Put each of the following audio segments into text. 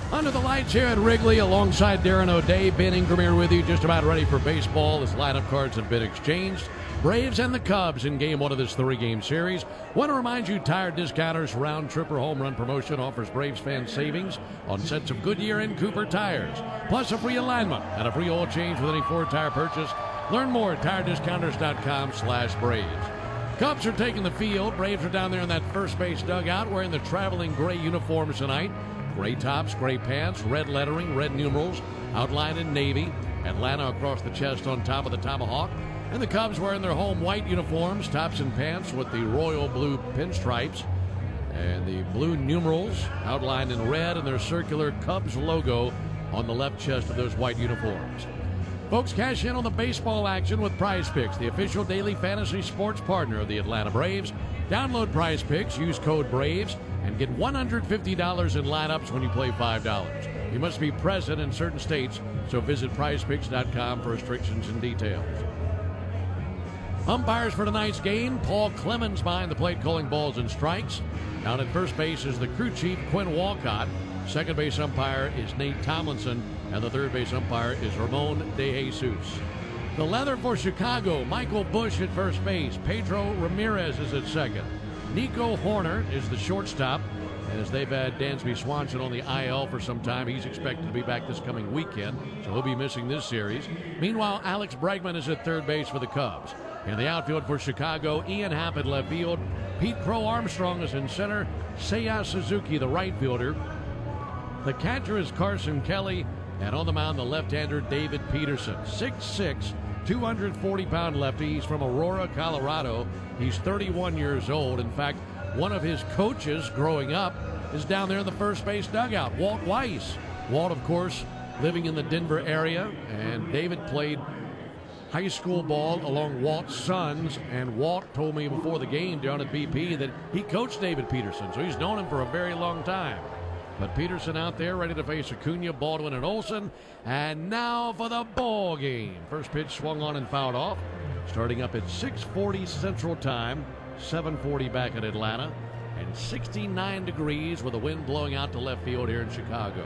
Under the lights here at Wrigley, alongside Darren O'Day, Ben Ingram here with you, just about ready for baseball as lineup cards have been exchanged. Braves and the Cubs in game one of this three-game series. Want to remind you, Tire Discounters Round Tripper Home Run Promotion offers Braves fans savings on sets of Goodyear and Cooper tires, plus a free alignment and a free oil change with any Ford tire purchase. Learn more at TireDiscounters.com/Braves. Cubs are taking the field. Braves are down there in that first base dugout wearing the traveling gray uniforms tonight. Gray tops, gray pants, red lettering, red numerals, outlined in navy. Atlanta across the chest on top of the tomahawk. And the Cubs wearing their home white uniforms, tops and pants with the royal blue pinstripes. And the blue numerals outlined in red and their circular Cubs logo on the left chest of those white uniforms. Folks, cash in on the baseball action with Prize Picks, the official daily fantasy sports partner of the Atlanta Braves. Download Prize Picks, use code BRAVES, and get $150 in lineups when you play $5. You must be present in certain states, so visit prizepicks.com for restrictions and details. Umpires for tonight's game, Paul Clemens behind the plate calling balls and strikes. Down at first base is the crew chief, Quinn Walcott. Second base umpire is Nate Tomlinson, and the third base umpire is Ramon De Jesus. The leather for Chicago, Michael Busch at first base. Pedro Ramirez is at second. Nico Horner is the shortstop. As they've had Dansby Swanson on the IL for some time, he's expected to be back this coming weekend, so he'll be missing this series. Meanwhile, Alex Bregman is at third base for the Cubs. In the outfield for Chicago, Ian Happ at left field. Pete Crow Armstrong is in center. Seiya Suzuki, the right fielder. The catcher is Carson Kelly, and on the mound, the left-hander David Peterson. 6'6", 240-pound lefty. He's from Aurora, Colorado. He's 31 years old. In fact, one of his coaches growing up is down there in the first base dugout, Walt Weiss. Walt, of course, living in the Denver area, and David played high school ball along Walt's sons, and Walt told me before the game down at BP that he coached David Peterson, so he's known him for a very long time. But Peterson out there ready to face Acuna, Baldwin, and Olson. And now for the ball game. First pitch swung on and fouled off. Starting up at 6:40 Central Time, 7:40 back in Atlanta, and 69 degrees with the wind blowing out to left field here in Chicago.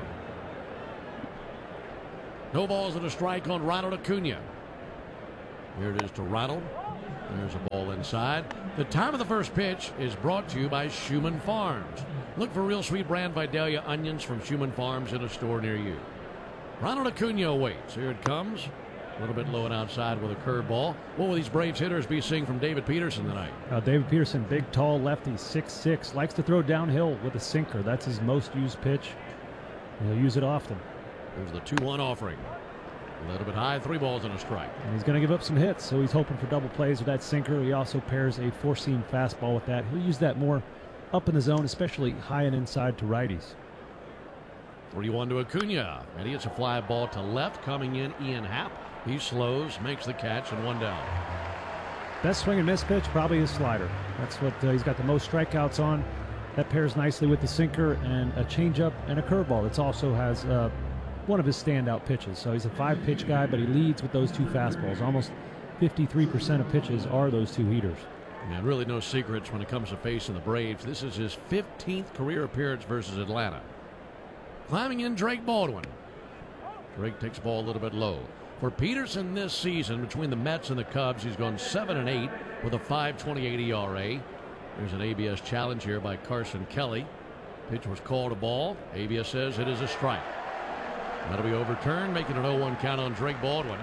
No balls and a strike on Ronald Acuna. Here it is to Ronald. There's a ball inside. The time of the first pitch is brought to you by Schumann Farms. Look for real sweet brand Vidalia onions from Schumann Farms in a store near you. Ronald Acuna awaits. Here it comes. A little bit low and outside with a curveball. What will these Braves hitters be seeing from David Peterson tonight? David Peterson, big, tall lefty, 6'6", likes to throw downhill with a sinker. That's his most used pitch. And he'll use it often. There's the 2-1 offering. A little bit high, 3 balls and a strike. And he's going to give up some hits, so he's hoping for double plays with that sinker. He also pairs a four-seam fastball with that. He'll use that more up in the zone, especially high and inside to righties. 3-1 to Acuna, and he hits a fly ball to left. Coming in, Ian Happ. He slows, makes the catch, and 1 down. Best swing and miss pitch, probably his slider. That's what he's got the most strikeouts on. That pairs nicely with the sinker and a changeup and a curveball. It also has one of his standout pitches. So he's a 5-pitch guy, but he leads with those 2 fastballs. Almost 53% of pitches are those 2 heaters. And really no secrets when it comes to facing the Braves. This is his 15th career appearance versus Atlanta. Climbing in, Drake Baldwin. Drake takes the ball a little bit low. For Peterson this season, between the Mets and the Cubs, he's gone 7-8 with a 5.28 ERA. There's an ABS challenge here by Carson Kelly. Pitch was called a ball. ABS says it is a strike. That'll be overturned, making an 0-1 count on Drake Baldwin.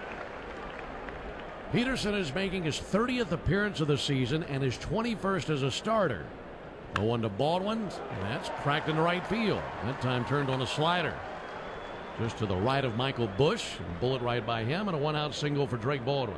Peterson is making his 30th appearance of the season and his 21st as a starter. 0-1 to Baldwin, and that's cracked in the right field. That time turned on a slider. Just to the right of Michael Busch, a bullet right by him, and a 1-out single for Drake Baldwin.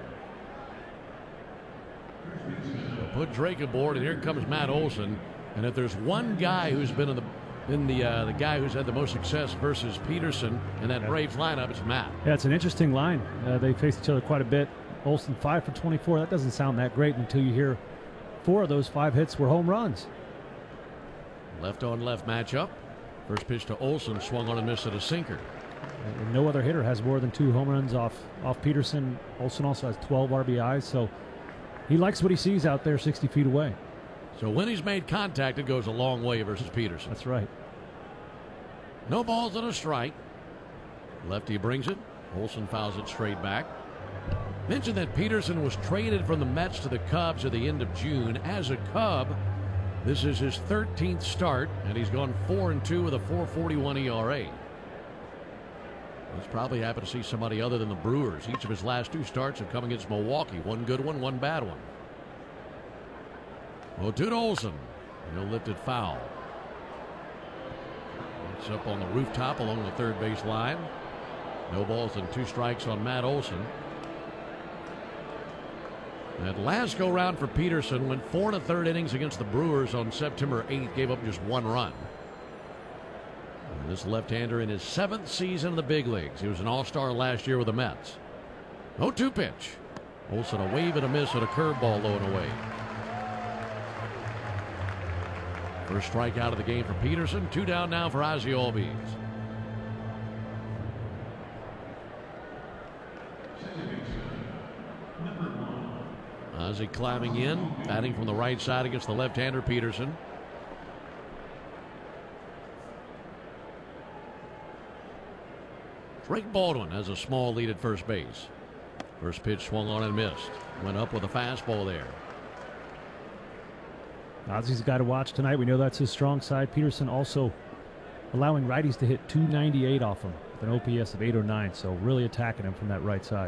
So put Drake aboard, and here comes Matt Olson. And if there's one guy who's been the guy who's had the most success versus Peterson in that Braves lineup, it's Matt. Yeah, it's an interesting line. They faced each other quite a bit. Olson 5 for 24. That doesn't sound that great until you hear 4 of those 5 hits were home runs. Left on left matchup. First pitch to Olson, swung on and missed at a sinker. And no other hitter has more than 2 home runs off Peterson. Olson also has 12 RBIs, so he likes what he sees out there 60 feet away. So when he's made contact, it goes a long way versus Peterson. That's right. No balls and a strike. Lefty brings it. Olson fouls it straight back. Mentioned that Peterson was traded from the Mets to the Cubs at the end of June. As a Cub, this is his 13th start, and he's gone 4-2 with a 4.41 ERA. He's probably happy to see somebody other than the Brewers. Each of his last 2 starts have come against Milwaukee. One good one, one bad one. 0-2 to Olson. He'll lift it foul. It's up on the rooftop along the third base line. No balls and 2 strikes on Matt Olson. That last go round for Peterson went 4 1/3 innings against the Brewers on September 8th, gave up just 1 run. And this left-hander in his 7th season in the big leagues. He was an all-star last year with the Mets. 0-2 pitch. Olson a wave and a miss and a curveball low and away. First strikeout of the game for Peterson. 2 down now for Ozzie Albies. Ozzie climbing in, batting from the right side against the left-hander Peterson. Drake Baldwin has a small lead at first base. First pitch swung on and missed. Went up with a fastball there. Ozzie's got to watch tonight. We know that's his strong side. Peterson also allowing righties to hit .298 off him with an OPS of 809, so really attacking him from that right side.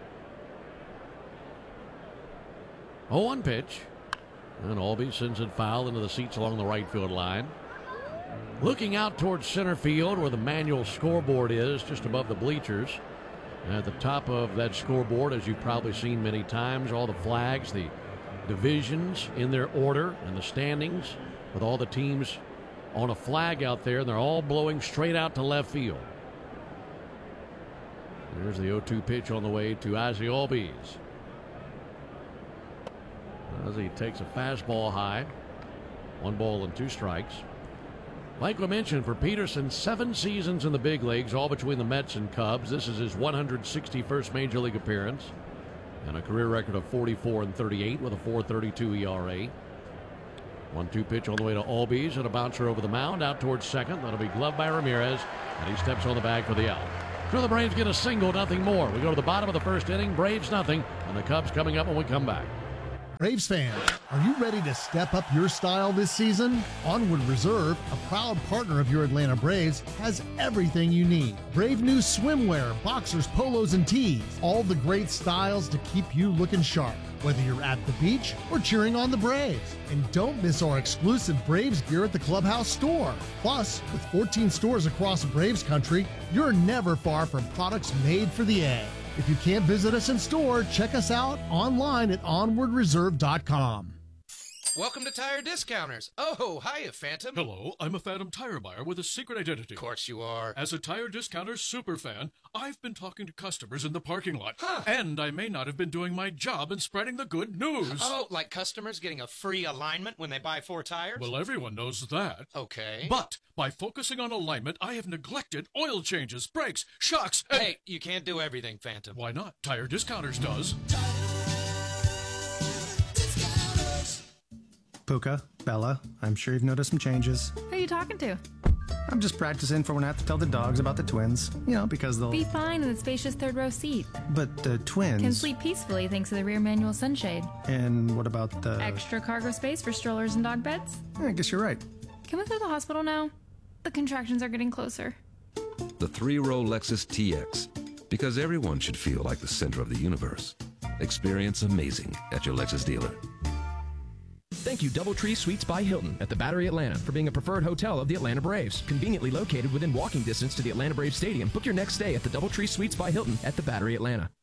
0-1 pitch. And Albies sends it foul into the seats along the right field line. Looking out towards center field where the manual scoreboard is, just above the bleachers. And at the top of that scoreboard, as you've probably seen many times, all the flags, the divisions in their order, and the standings with all the teams on a flag out there, and they're all blowing straight out to left field. There's the 0-2 pitch on the way to Ozzie Albies. Ozzie takes a fastball high. 1 ball and 2 strikes. Like we mentioned, for Peterson, 7 seasons in the big leagues, all between the Mets and Cubs. This is his 161st Major League appearance. And a career record of 44-38 with a 4.32 ERA. 1-2 pitch on the way to Albies and a bouncer over the mound out towards second. That'll be gloved by Ramirez, and he steps on the bag for the out. So the Braves get a single, nothing more. We go to the bottom of the first inning. Braves nothing, and the Cubs coming up when we come back. Braves fans, are you ready to step up your style this season? Onward Reserve, a proud partner of your Atlanta Braves, has everything you need. Brave new swimwear, boxers, polos, and tees. All the great styles to keep you looking sharp, whether you're at the beach or cheering on the Braves. And don't miss our exclusive Braves gear at the Clubhouse store. Plus, with 14 stores across Braves country, you're never far from products made for the A. If you can't visit us in store, check us out online at onwardreserve.com. Welcome to Tire Discounters. Oh, hiya, Phantom. Hello, I'm a Phantom tire buyer with a secret identity. Of course you are. As a Tire Discounters superfan, I've been talking to customers in the parking lot. And I may not have been doing my job in spreading the good news. Oh, like customers getting a free alignment when they buy 4 tires? Well, everyone knows that. Okay. But by focusing on alignment, I have neglected oil changes, brakes, shocks, and... Hey, you can't do everything, Phantom. Why not? Tire Discounters does. Puka, Bella, I'm sure you've noticed some changes. Who are you talking to? I'm just practicing for when I have to tell the dogs about the twins. You know, because they'll... Be fine in the spacious third row seat. But the twins... Can sleep peacefully thanks to the rear manual sunshade. And what about the... Extra cargo space for strollers and dog beds? I guess you're right. Can we go to the hospital now? The contractions are getting closer. The 3-row Lexus TX. Because everyone should feel like the center of the universe. Experience amazing at your Lexus dealer. Thank you, DoubleTree Suites by Hilton at the Battery Atlanta, for being a preferred hotel of the Atlanta Braves. Conveniently located within walking distance to the Atlanta Braves Stadium. Book your next stay at the DoubleTree Suites by Hilton at the Battery Atlanta.